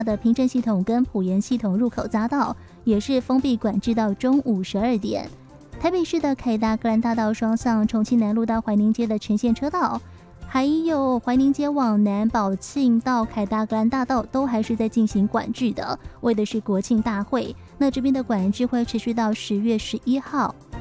的平镇系统跟埔盐系统入口匝道也是封闭管制到中午12点。台北市的凯达格兰大道双向重庆南路到怀宁街的全线车道，还有怀宁街往南宝庆到凯达格兰大道都还是在进行管制的，为的是国庆大会。那这边的管制会持续到10月11号。